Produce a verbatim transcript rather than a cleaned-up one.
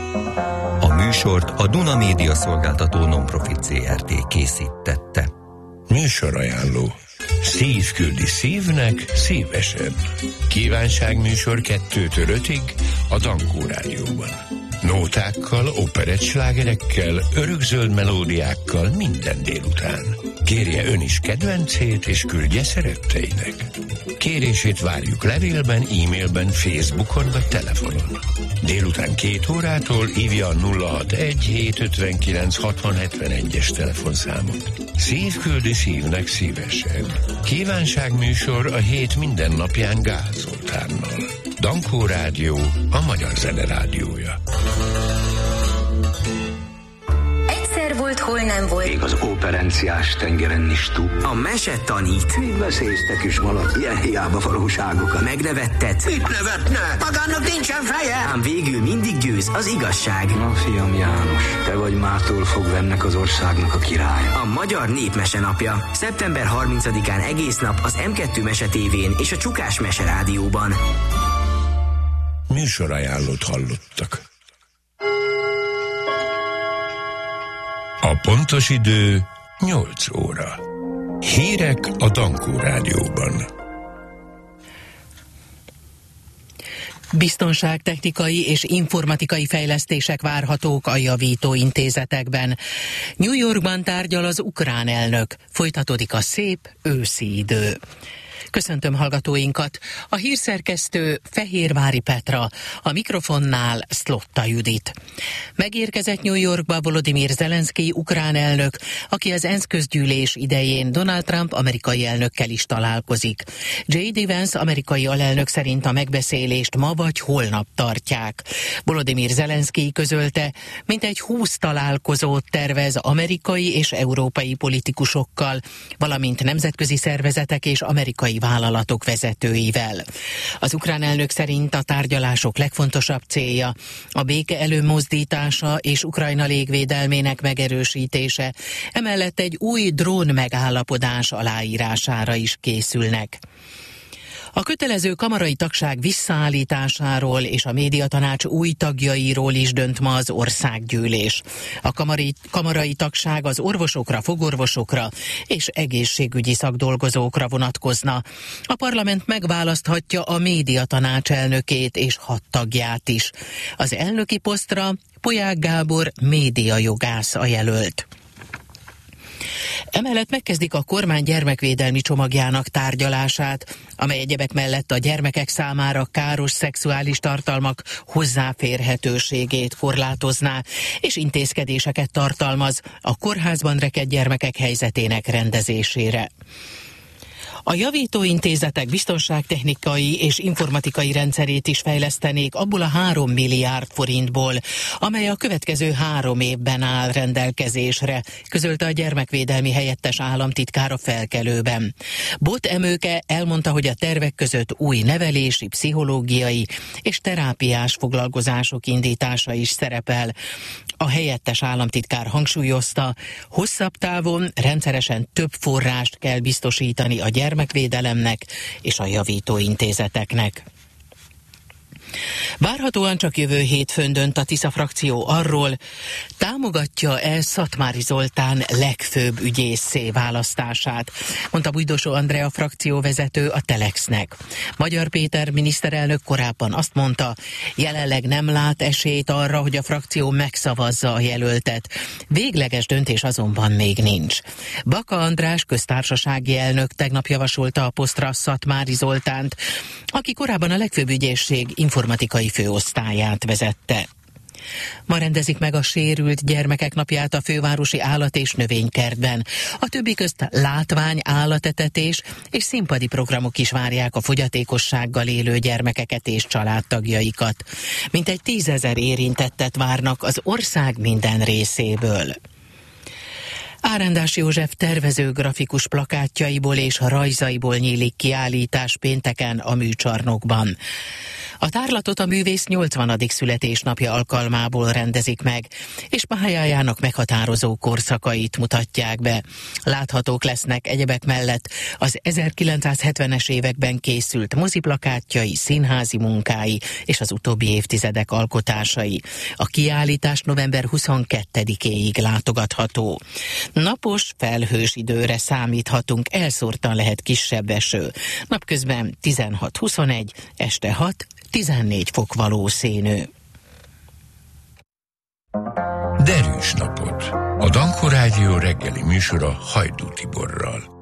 A műsort a Duna Média Szolgáltató Non-Profit Zé Er Té készítette. Műsorajánló. Szív küldi szívnek szívesen. Kívánságműsor kettőtől ötig a Dankó Rádióban. Nótákkal, operettslágerekkel, örökzöld melódiákkal minden délután. Kérje ön is kedvencét, és küldje szeretteinek. Kérését várjuk levélben, e-mailben, Facebookon vagy telefonon. Délután két órától hívja a nulla hatvanegy hétszázötvenkilenc hatvan hetvenegyes telefonszámot. Szív küldi szívnek szívesen. Kívánságműsor a hét minden napján Gál Zoltánnal. Dankó Rádió, a magyar zene rádiója. Egyszer volt, hol nem volt. Még az operenciás tengeren is túl. A mese tanít. Mit beszéltek is valaki ilyen hiába valóságokat? Megnevettet. Mit nevetne? Magának nincsen feje! Ám végül mindig győz az igazság. Na, fiam János, te vagy mától fogva ennek az országnak a királya. A Magyar Népmese napja. szeptember harmincadikán egész nap az em kettő Mese tévén és a Csukás Mese Rádióban. Műsorajánlót hallottak. A pontos idő nyolc óra. Hírek a Dankó Rádióban. Biztonságtechnikai és informatikai fejlesztések várhatók a javító intézetekben. New Yorkban tárgyal az ukrán elnök. Folytatódik a szép őszi idő. Köszöntöm hallgatóinkat! A hírszerkesztő Fehérvári Petra, a mikrofonnál Szlotta Judit. Megérkezett New Yorkba Volodymyr Zelenszkij ukrán elnök, aki az ENSZ közgyűlés idején Donald Trump amerikai elnökkel is találkozik. jé dé Vance amerikai alelnök szerint a megbeszélést ma vagy holnap tartják. Volodymyr Zelenszkij közölte, mintegy húsz találkozót tervez amerikai és európai politikusokkal, valamint nemzetközi szervezetek és amerikai vállalatok vezetőivel. Az ukrán elnök szerint a tárgyalások legfontosabb célja a béke előmozdítása és Ukrajna légvédelmének megerősítése, emellett egy új drón megállapodás aláírására is készülnek. A kötelező kamarai tagság visszaállításáról és a médiatanács új tagjairól is dönt ma az országgyűlés. A kamarai, kamarai tagság az orvosokra, fogorvosokra és egészségügyi szakdolgozókra vonatkozna. A parlament megválaszthatja a médiatanács elnökét és hat tagját is. Az elnöki posztra Polyák Gábor médiajogász a jelölt. Emellett megkezdik a kormány gyermekvédelmi csomagjának tárgyalását, amely egyebek mellett a gyermekek számára káros szexuális tartalmak hozzáférhetőségét korlátozná, és intézkedéseket tartalmaz a kórházban rekedt gyermekek helyzetének rendezésére. A javítóintézetek biztonságtechnikai és informatikai rendszerét is fejlesztenék abból a három milliárd forintból, amely a következő három évben áll rendelkezésre, közölte a gyermekvédelmi helyettes államtitkár a Felkelőben. Bot Emőke elmondta, hogy a tervek között új nevelési, pszichológiai és terápiás foglalkozások indítása is szerepel. A helyettes államtitkár hangsúlyozta, hosszabb távon rendszeresen több forrást kell biztosítani a gyermekvédelemnek és a javítóintézeteknek. Várhatóan csak jövő hétfőn dönt a Tisza frakció arról, támogatja-e Szatmári Zoltán legfőbb ügyésszé választását, mondta Bújdosó Andrea frakcióvezető a Telexnek. Magyar Péter miniszterelnök korábban azt mondta, jelenleg nem lát esélyt arra, hogy a frakció megszavazza a jelöltet. Végleges döntés azonban még nincs. Baka András köztársasági elnök tegnap javasolta a posztra Szatmári Zoltánt, aki korábban a legfőbb ügyészség informatikai főosztályát vezette. Ma rendezik meg a sérült gyermekek napját a fővárosi állat- és növénykertben. A többi közt látvány, állatetetés és színpadi programok is várják a fogyatékossággal élő gyermekeket és családtagjaikat. Mintegy tízezer érintettet várnak az ország minden részéből. Árendás József tervező grafikus plakátjaiból és rajzaiból nyílik kiállítás pénteken a műcsarnokban. A tárlatot a művész nyolcvanadik születésnapja alkalmából rendezik meg, és pályájának meghatározó korszakait mutatják be. Láthatók lesznek egyebek mellett az ezerkilencszázhetvenes években készült moziplakátjai, színházi munkái és az utóbbi évtizedek alkotásai. A kiállítás november huszonkettedikéig látogatható. Napos, felhős időre számíthatunk, elszórtan lehet kisebb eső. Napközben tizenhat-huszonegy, este hat-tizennégy fok valószínű. Derűs napot! A Dankó Rádió reggeli műsora Hajdú Tiborral.